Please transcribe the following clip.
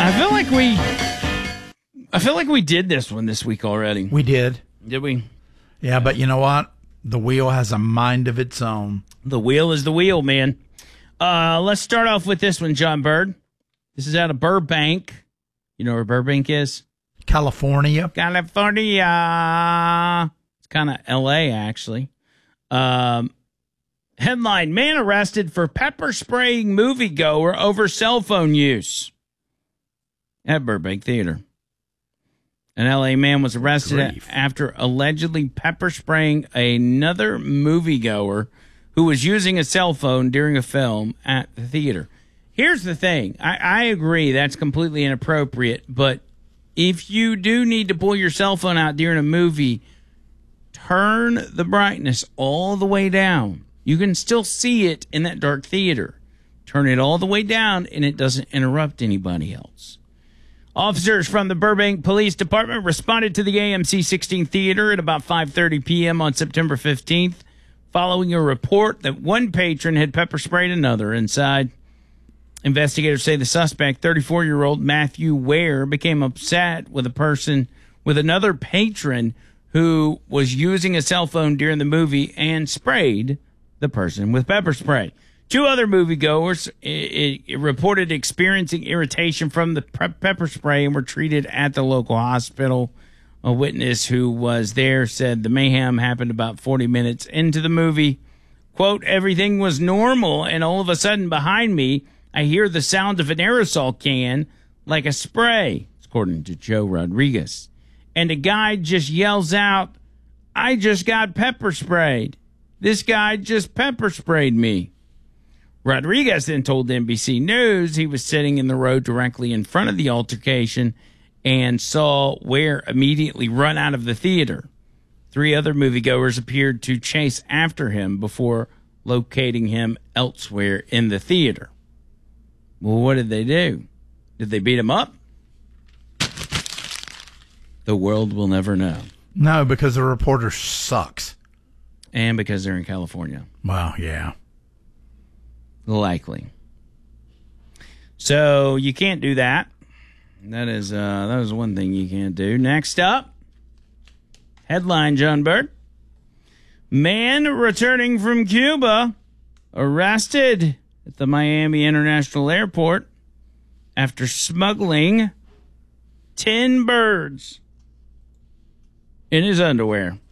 I feel like we did this one this week already. We did. Did we? Yeah, but you know what? The wheel has a mind of its own. The wheel is the wheel, man. Let's start off with this one, John Bird. This is out of Burbank. You know where Burbank is? California. California. It's kind of L.A., actually. Headline, man arrested for pepper spraying moviegoer over cell phone use at Burbank Theater. An L.A. man was arrested after allegedly pepper spraying another moviegoer who was using a cell phone during a film at the theater. Here's the thing. I agree that's completely inappropriate, but if you do need to pull your cell phone out during a movie, turn the brightness all the way down. You can still see it in that dark theater. Turn it all the way down, and it doesn't interrupt anybody else. Officers from the Burbank Police Department responded to the AMC 16 Theater at about 5:30 p.m. on September 15th, following a report that one patron had pepper sprayed another inside. Investigators say the suspect, 34-year-old Matthew Ware, became upset with another patron who was using a cell phone during the movie and sprayed the person with pepper spray. Two other moviegoers reported experiencing irritation from the pepper spray and were treated at the local hospital. A witness who was there said the mayhem happened about 40 minutes into the movie. Quote, everything was normal, and all of a sudden behind me, I hear the sound of an aerosol can like a spray, according to Joe Rodriguez. And a guy just yells out, I just got pepper sprayed. This guy just pepper sprayed me. Rodriguez then told NBC News he was sitting in the road directly in front of the altercation and saw Ware immediately run out of the theater. Three other moviegoers appeared to chase after him before locating him elsewhere in the theater. Well, what did they do? Did they beat him up? The world will never know. No, because the reporter sucks. And because they're in California. Well, yeah. Likely. So you can't do that. That is one thing you can't do. Next up, headline, John Bird. Man returning from Cuba arrested at the Miami International Airport after smuggling 10 birds in his underwear.